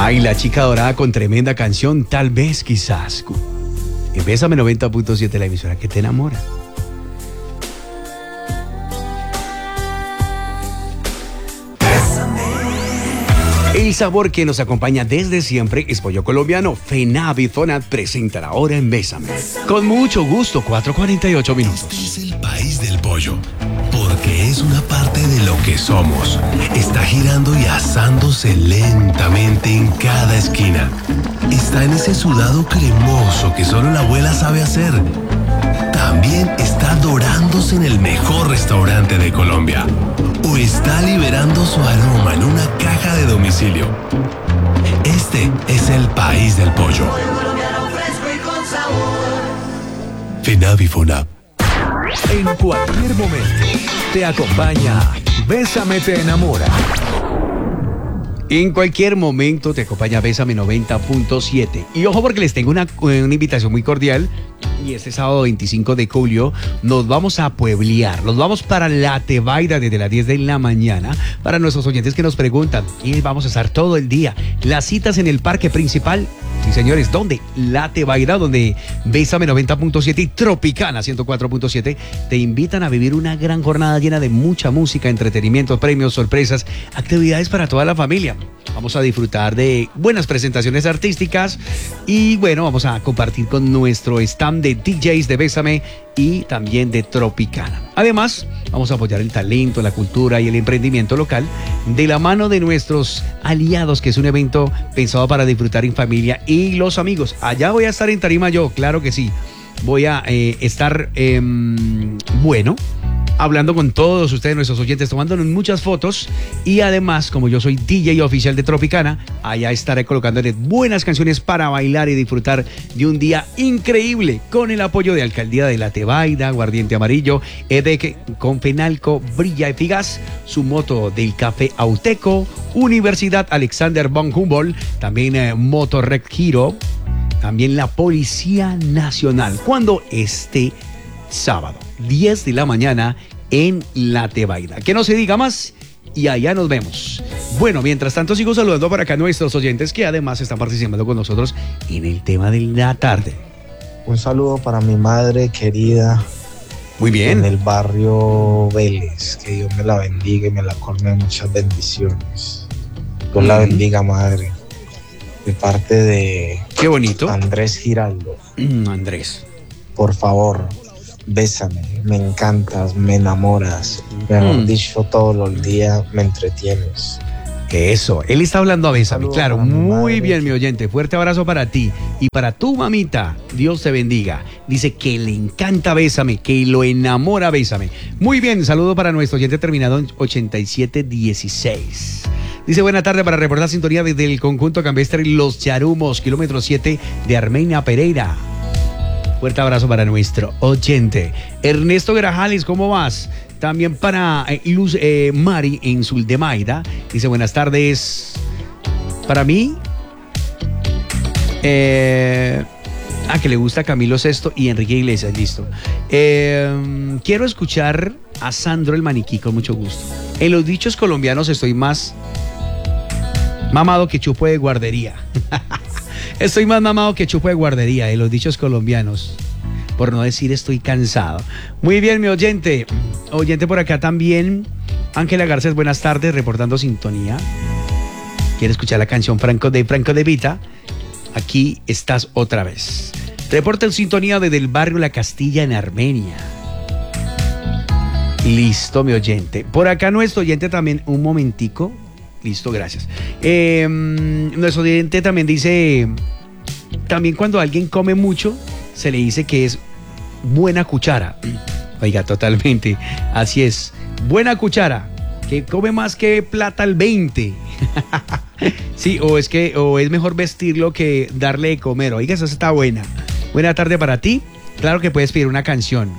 Ay, la chica dorada con tremenda canción, tal vez, quizás. En Bésame 90.7, la emisora que te enamora. El sabor que nos acompaña desde siempre es pollo colombiano. FENAVI FONAD presenta la hora en Bésame. Con mucho gusto, 4:48 minutos. Este es el país del pollo, porque es una parte de lo que somos. Está girando y asándose lentamente en cada esquina. Está en ese sudado cremoso que solo la abuela sabe hacer. También está dorándose en el mejor restaurante de Colombia. O está liberando su aroma en una caja de domicilio. Este es el país del pollo. FENAVI FONAD. En cualquier momento te acompaña Bésame te enamora. En cualquier momento te acompaña Bésame 90.7. Y ojo porque les tengo una invitación muy cordial. Y este sábado 25 de julio nos vamos a pueblear. Nos vamos para La Tebaida desde las 10 de la mañana. Para nuestros oyentes que nos preguntan, y vamos a estar todo el día. Las citas en el parque principal. Sí, señores, ¿dónde? La Tebaida, donde Bésame 90.7 y Tropicana 104.7 te invitan a vivir una gran jornada llena de mucha música, entretenimiento, premios, sorpresas, actividades para toda la familia. Vamos a disfrutar de buenas presentaciones artísticas y bueno, vamos a compartir con nuestro stand de DJs de Bésame y también de Tropicana. Además, vamos a apoyar el talento, la cultura y el emprendimiento local de la mano de nuestros aliados, que es un evento pensado para disfrutar en familia y los amigos. Allá voy a estar en tarima yo, claro que sí. Voy a estar, hablando con todos ustedes, nuestros oyentes, tomándonos muchas fotos. Y además, como yo soy DJ oficial de Tropicana, allá estaré colocándoles buenas canciones para bailar y disfrutar de un día increíble, con el apoyo de Alcaldía de La Tebaida, Aguardiente Amarillo, EDEC, Confenalco, Brilla Efigas, su moto del Café Auteco, Universidad Alexander von Humboldt, también Motorrec Giro, también la Policía Nacional. Cuando este sábado, 10 de la mañana en La Tebaida. Que no se diga más y allá nos vemos. Bueno, mientras tanto sigo saludando por acá a nuestros oyentes que además están participando con nosotros en el tema de la tarde. Un saludo para mi madre querida. Muy bien. En el barrio Vélez. Que Dios me la bendiga y me la colme de muchas bendiciones. Dios la bendiga, madre. De parte de... Qué bonito. Andrés Giraldo. Andrés. Por favor, bésame, me encantas, me enamoras, mejor dicho, todos los días me entretienes. Eso, él está hablando a Bésame, Saludos claro, para mi muy madre. bien, mi oyente, fuerte abrazo para ti y para tu mamita, Dios te bendiga. Dice que le encanta Bésame, que lo enamora Bésame. Muy bien, saludo para nuestro oyente terminado en 8716. Dice, buena tarde, para reportar sintonía desde el conjunto campestre Los Charumos, kilómetro 7 de Armenia Pereira. Fuerte abrazo para nuestro oyente. Ernesto Grajales, ¿cómo vas? También para Luz Mari en Suldemaida. Dice, buenas tardes. Para mí, que le gusta Camilo Sesto y Enrique Iglesias, listo. Quiero escuchar a Sandro el Maniquí con mucho gusto. En los dichos colombianos estoy más mamado que chupo de guardería. Estoy más mamado que chupo de guardería, de los dichos colombianos. Por no decir estoy cansado. Muy bien, mi oyente. Oyente por acá también. Ángela Garcés, buenas tardes, reportando sintonía. ¿Quiere escuchar la canción Franco de Vita? Aquí estás otra vez. Reporta en sintonía desde el barrio La Castilla en Armenia. Listo, mi oyente. Por acá nuestro oyente también, un momentico. Listo, gracias. Nuestro oyente también dice, también cuando alguien come mucho, se le dice que es buena cuchara. Oiga, totalmente, así es. Buena cuchara, que come más que plata al 20. Sí, o es mejor vestirlo que darle de comer. Oiga, eso está buena. Buena tarde para ti. Claro que puedes pedir una canción.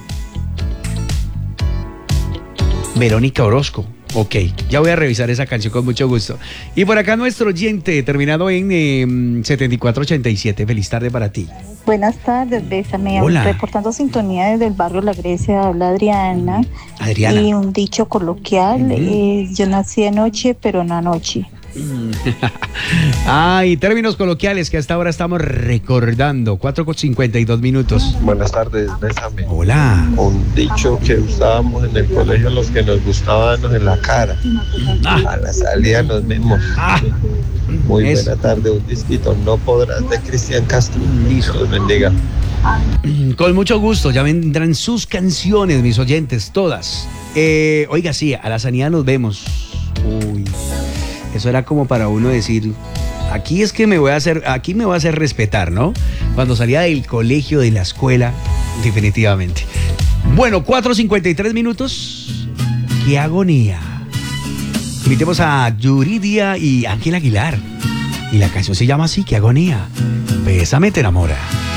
Verónica Orozco. Ok, ya voy a revisar esa canción con mucho gusto. Y por acá nuestro oyente, terminado en 7487. Feliz tarde para ti. Buenas tardes, Bésame. Hola. Reportando sintonía desde el barrio La Grecia, habla Adriana. Adriana. Y un dicho coloquial, yo nací de noche, pero no anoche. Y términos coloquiales que hasta ahora estamos recordando. 4:52. Buenas tardes, bésame. Hola. Un dicho que usábamos en el colegio, los que nos gustaba darnos en la cara. A la salida nos vemos. Muy buena tarde, un disquito. No podrás, de Cristian Castro. Dios los bendiga. Con mucho gusto, ya vendrán sus canciones, mis oyentes, todas. Oiga, sí, a la sanidad nos vemos. Uy, eso era como para uno decir, aquí es que me voy a hacer respetar, ¿no? Cuando salía del colegio, de la escuela, definitivamente. Bueno, 4:53. ¡Qué agonía! Invitemos a Yuridia y Ángel Aguilar. Y la canción se llama así, ¡Qué agonía! Bésame, te enamora.